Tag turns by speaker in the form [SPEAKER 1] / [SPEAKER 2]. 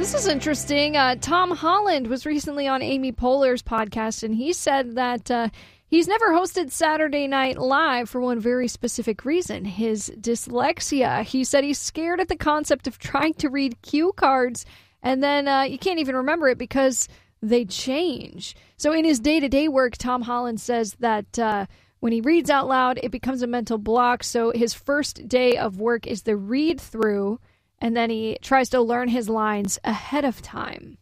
[SPEAKER 1] This is interesting. Tom Holland was recently on Amy Poehler's podcast, and he said that he's never hosted Saturday Night Live for one very specific reason, his dyslexia. He said he's scared at the concept of trying to read cue cards, and then you can't even remember it because they change. So in his day-to-day work, Tom Holland says that when he reads out loud, it becomes a mental block. So his first day of work is the read-through, and then he tries to learn his lines ahead of time.